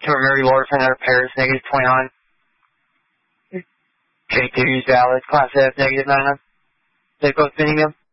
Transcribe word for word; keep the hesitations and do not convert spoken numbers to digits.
Tour Mary Lord from Outer Paris, negative twenty-nine. J two is valid, Class F, negative nine. They both Birmingham.